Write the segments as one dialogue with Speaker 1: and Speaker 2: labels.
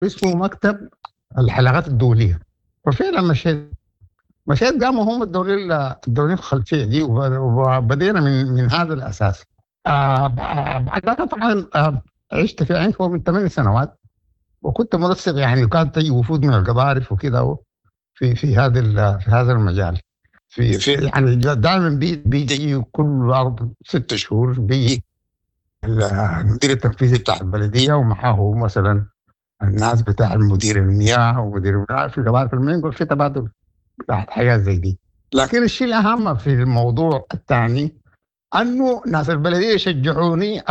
Speaker 1: اسمه مكتب الحلقات الدولية. وفعلا مشيت قاموا هم الدورين الخلفية دي، وبدينا من هذا الأساس. بعد ذلك طبعا عشت في عين فوق من 8 سنوات، وكنت منسق يعني، وكانت تجي وفود من القضارف وكده في هذا المجال. في يعني دائما بيجي كل 6 شهور بيجي المدير التنفيذي بتاع البلدية، ومعه مثلا الناس بتاع المدير المياه ومدير المياه في القضارف المنقل، في تبادل بتاعت حاجات زي دي. لكن الشيء الأهم في الموضوع الثاني أنه ناس البلدية شجعوني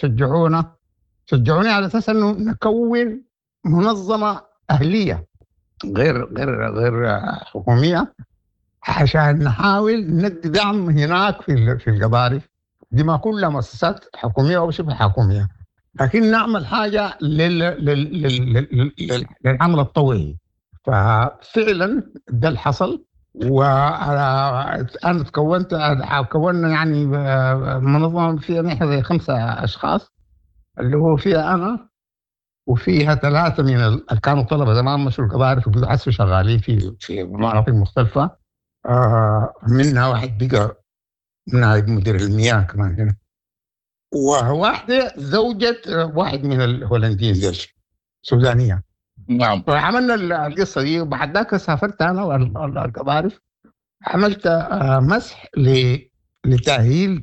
Speaker 1: على أساس أنه نكون منظمة أهلية غير حكومية، عشان نحاول ندي دعم هناك في القضارف دي، ما كلها مؤسسات حكومية أو شبه حكومية، لكن نعمل حاجة للعمل الطوعي. ففعلا ده اللي حصل. وأنا كونا يعني منظمة فيها نحن زي 5 أشخاص، اللي هو فيها أنا وفيها 3 من اللي كانوا طلبة زمان مشوا القضارف وبيحسوا شغالين في مناطق مختلفة. منها واحد بقى نائب مدير المياه كمان هنا، وواحدة زوجة واحد من الهولنديين ديل سودانية.
Speaker 2: نعم.
Speaker 1: فعملنا القصة دي، وبعد ذاك سافرت أنا والقضارف، عملت مسح لتأهيل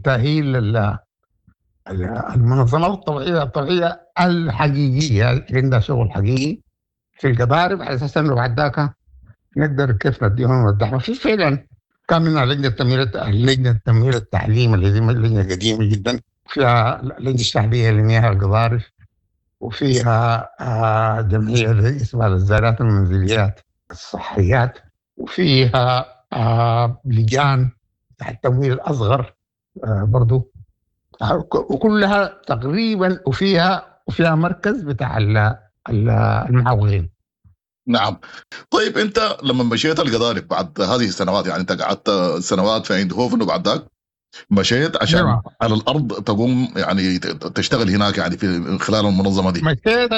Speaker 1: المنظمات الطوعية الحقيقية اللي عندها شغل حقيقي في القضارف، على أساس أنه بعد ذاك نقدر كيف نديهم الدعم. في فعلا كان منها لجنة تمويل التعليم اللي هي لجنة قديمة جدا، فيها لجنة الشعبية لمياه القضارف، وفيها جمعية اسمها الزارات المنزليات الصحيات، وفيها لجان تحت التمويل الأصغر برضو، وكلها تقريبا، وفيها مركز بتاع المعاونين.
Speaker 2: نعم. طيب انت لما مشيت القضارف بعد هذه السنوات، يعني انت قعدت سنوات في ايندهوفن، وبعد ذاك مشيت عشان على الارض تقوم يعني تشتغل هناك يعني في خلال المنظمه دي.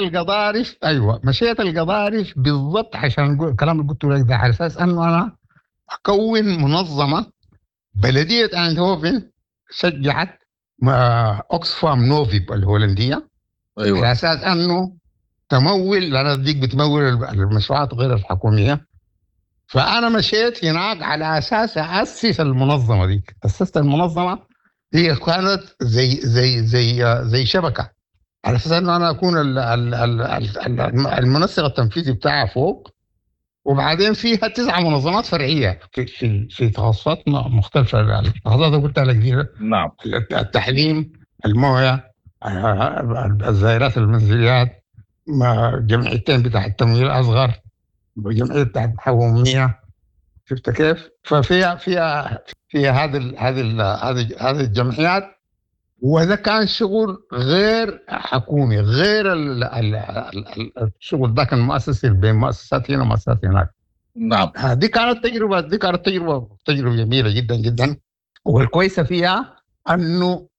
Speaker 1: مشيت القضارف بالضبط عشان الكلام اللي قلت لك ده، على اساس انه انا اكون منظمه. بلديه ايندهوفن شجعت اوكسفام نوفي الهولنديه،
Speaker 2: ايوه،
Speaker 1: على اساس انه تمول، لأن ديك بتمول المشروعات غير الحكومية. فأنا مشيت هناك على أساس أسس المنظمة دي. أسست المنظمة، هي كانت زي شبكة، على أساس أنه أنا أكون المنسق التنفيذي بتاعها فوق، وبعدين فيها 9 منظمات فرعية في تخصصات مختلفة. التخصصات اللي قلتها لك دي،
Speaker 2: نعم،
Speaker 1: التحليم، الموية، الزائرات المنزليات، جمعيتين بتاع التمويل الأصغر، وجمعية بتاع الحكومية. شفت كيف؟ فيها هذه الجمعيات. وهذا كان شغل غير حكومي، غير الشغل ده كان مؤسسي بين مؤسسات هنا ومؤسسات هناك.
Speaker 2: نعم.
Speaker 1: دي كانت تجربة جميلة جدا جدا. والكويسة فيها أنه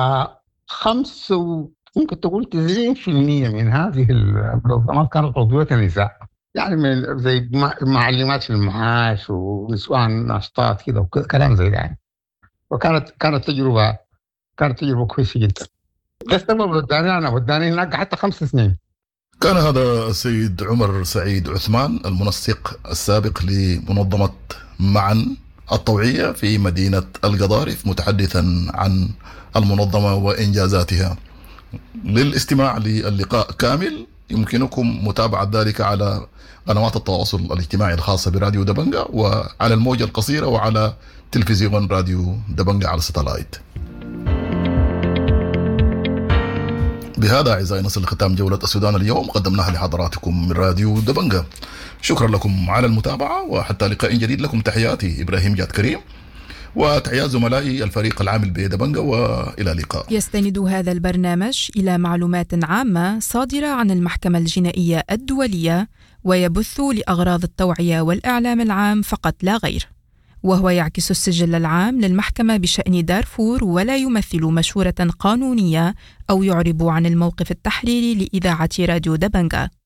Speaker 1: 5 ممكن تقول 90% من هذه المنظمات كانت عضوية نساء، يعني من زي معلمات في المعاش ونسوان ناشطات كده وكلام زي ده يعني. وكانت تجربة كويسة جدا. ده السبب وداني هناك حتى 5 سنين.
Speaker 2: كان هذا السيد عمر سعيد عثمان، المنسق السابق لمنظمة معا الطوعية في مدينة القضارف، متحدثا عن المنظمة وإنجازاتها. للاستماع للقاء كامل يمكنكم متابعة ذلك على قنوات التواصل الاجتماعي الخاصة براديو دبنجة، وعلى الموجة القصيرة، وعلى تلفزيون راديو دبنجة على الستلايت. بهذا أعزائي نصل لختام جولة السودان اليوم، قدمناها لحضراتكم من راديو دبنجة. شكرا لكم على المتابعة، وحتى لقاء جديد لكم تحياتي إبراهيم جاد كريم، وتحيات زملائي الفريق العامل بدبنجة، وإلى اللقاء.
Speaker 3: يستند هذا البرنامج إلى معلومات عامة صادرة عن المحكمة الجنائية الدولية، ويبث لأغراض التوعية والإعلام العام فقط لا غير، وهو يعكس السجل العام للمحكمة بشأن دارفور، ولا يمثل مشورة قانونية أو يعرب عن الموقف التحريري لإذاعة راديو دبنجة.